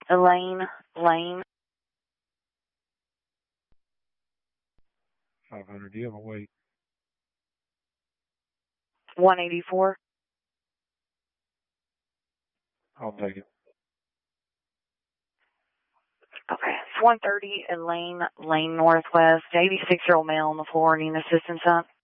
Elaine Lane. 500. Do you have a weight? 184. I'll take it. Okay. It's 130 Elaine Lane Northwest. 86-year-old male on the floor needing assistance up.